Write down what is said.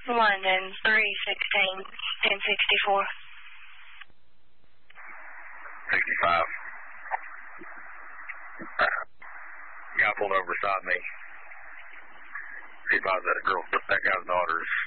London 316 1064. 65. Guy pulled over beside me. He advised that guy's daughter's